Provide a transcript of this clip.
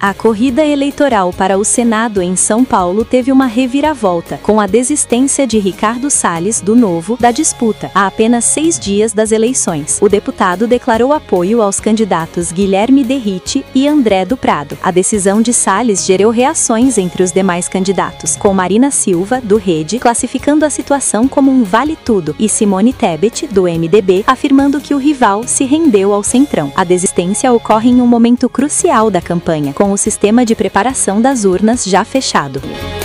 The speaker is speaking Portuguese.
A corrida eleitoral para o Senado em São Paulo teve uma reviravolta, com a desistência de Ricardo Salles, do Novo, da disputa, a apenas 6 dias das eleições. O deputado declarou apoio aos candidatos Guilherme Derrite e André do Prado. A decisão de Salles gerou reações entre os demais candidatos, com Marina Silva, do Rede, classificando a situação como um vale-tudo, e Simone Tebet, do MDB, afirmando que o rival se rendeu ao Centrão. A desistência ocorre em um momento crucial da campanha, com o sistema de preparação das urnas já fechado.